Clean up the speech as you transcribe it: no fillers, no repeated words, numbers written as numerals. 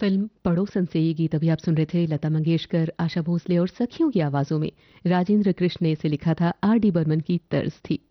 Film पड़ोसन से ये गीत अभी आप सुन रहे थे। लता मंगेशकर, आशा भोसले और सखियों की आवाजों में राजेंद्र कृष्ण ने इसे लिखा था। आर डी बर्मन की तर्ज थी।